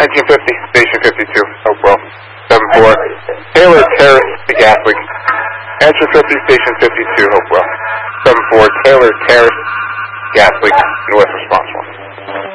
1950, Station 52, Hopewell. 7-4, Taylor Terrace, the gas leak. Answer 50, Station 52, Hopewell. 7-4, Taylor Terrace, gas leak, Northwest response 1.